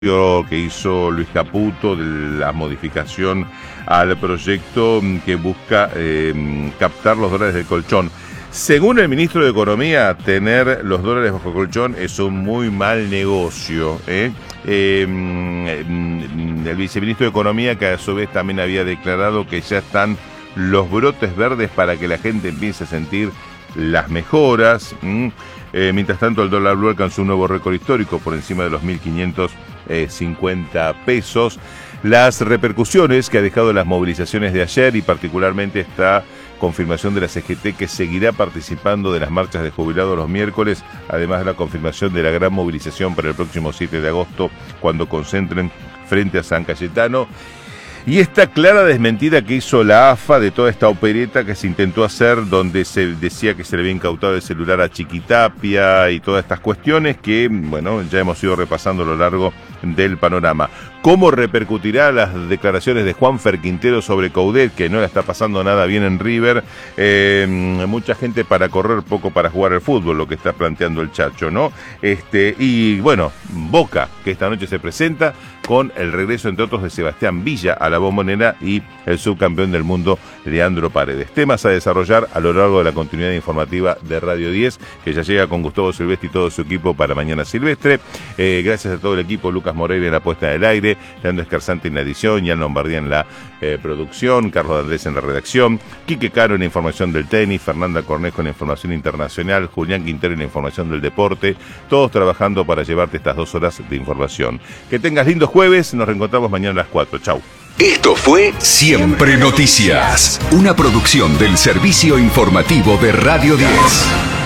que hizo Luis Caputo de la modificación al proyecto que busca captar los dólares del colchón. Según el ministro de Economía, tener los dólares bajo colchón es un muy mal negocio. El viceministro de Economía, que a su vez también había declarado que ya están los brotes verdes para que la gente empiece a sentir las mejoras. Mientras tanto, el dólar blue alcanzó un nuevo récord histórico por encima de los 1.550 pesos. Las repercusiones que ha dejado las movilizaciones de ayer y particularmente esta confirmación de la CGT que seguirá participando de las marchas de jubilados los miércoles, además de la confirmación de la gran movilización para el próximo 7 de agosto cuando concentren frente a San Cayetano. Y esta clara desmentida que hizo la AFA de toda esta opereta que se intentó hacer, donde se decía que se le había incautado el celular a Chiquitapia y todas estas cuestiones que, bueno, ya hemos ido repasando a lo largo del panorama. ¿Cómo repercutirá las declaraciones de Juanfer Quintero sobre Coudet, que no le está pasando nada bien en River? Mucha gente para correr, poco para jugar al fútbol, lo que está planteando el Chacho, ¿no? Y bueno, Boca, que esta noche se presenta con el regreso, entre otros, de Sebastián Villa a la Bombonera y el subcampeón del mundo, Leandro Paredes. Temas a desarrollar a lo largo de la continuidad informativa de Radio 10, que ya llega con Gustavo Silvestre y todo su equipo para Mañana Silvestre. Gracias a todo el equipo, Lucas Moreira en la puesta del aire, Leandro Escarzante en la edición, Jan Lombardía en la producción, Carlos Andrés en la redacción, Quique Caro en la información del tenis, Fernanda Cornejo en la información internacional, Julián Quintero en la información del deporte, todos trabajando para llevarte estas 2 horas de información. Que tengas lindo jueves, nos reencontramos mañana a las 4. Chau. Esto fue Siempre Noticias, una producción del servicio informativo de Radio 10.